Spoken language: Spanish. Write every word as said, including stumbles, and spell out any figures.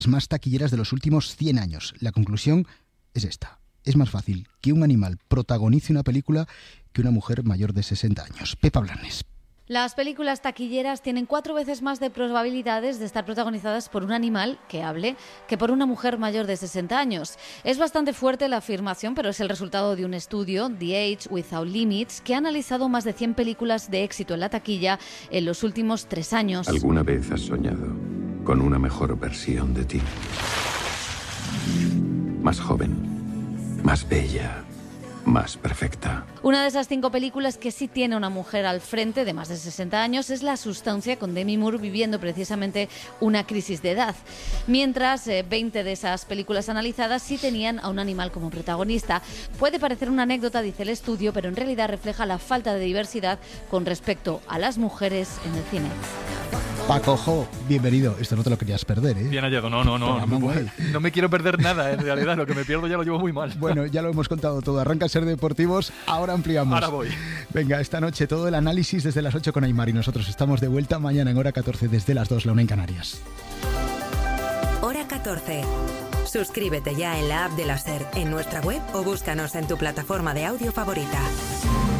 más taquilleras de los últimos cien años. La conclusión es esta. Es más fácil que un animal protagonice una película que una mujer mayor de sesenta años. Pepa Blanes. Las películas taquilleras tienen cuatro veces más de probabilidades de estar protagonizadas por un animal que hable que por una mujer mayor de sesenta años. Es bastante fuerte la afirmación, pero es el resultado de un estudio, The Age Without Limits, que ha analizado más de cien películas de éxito en la taquilla en los últimos tres años. ¿Alguna vez has soñado con una mejor versión de ti? Más joven, más bella, más perfecta. Una de esas cinco películas que sí tiene una mujer al frente de más de sesenta años es La Sustancia, con Demi Moore viviendo precisamente una crisis de edad. Mientras eh, veinte de esas películas analizadas sí tenían a un animal como protagonista. Puede parecer una anécdota, dice el estudio, pero en realidad refleja la falta de diversidad con respecto a las mujeres en el cine. Paco Jo, bienvenido. Esto no te lo querías perder, ¿eh? Bien hallado, no, no, no. No, no, no me quiero perder nada, en realidad. Lo que me pierdo ya lo llevo muy mal. Bueno, ya lo hemos contado todo. Arranca Ser Deportivos, ahora ampliamos. Ahora voy. Venga, esta noche todo el análisis desde las ocho con Aymar y nosotros estamos de vuelta mañana en hora catorce desde las dos, la una en Canarias. Hora catorce. Suscríbete ya en la app de la SER, en nuestra web o búscanos en tu plataforma de audio favorita.